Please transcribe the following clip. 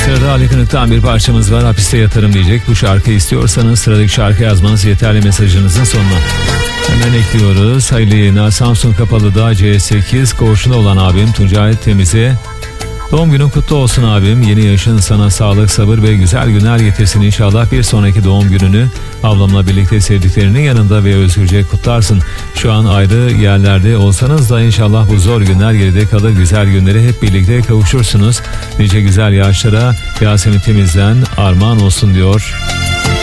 Sırada Ali Kınık'tan bir parçamız var. Hapiste yatarım diyecek. Bu şarkıyı istiyorsanız sıradaki şarkı yazmanız yeterli mesajınızın sonuna. Hemen ekliyoruz. Hayırlı yayınlar. Samsun Kapalı'da C8 koğuşunda olan abim Tuncay Temiz'e doğum günün kutlu olsun abim. Yeni yaşın sana sağlık, sabır ve güzel günler getirsin inşallah. Bir sonraki doğum gününü ablamla birlikte sevdiklerinin yanında ve özgürce kutlarsın. Şu an ayrı yerlerde olsanız da inşallah bu zor günler geride kalır. Güzel günleri hep birlikte kavuşursunuz. Nice güzel yaşlara Yasemin Temiz'den armağan olsun diyor.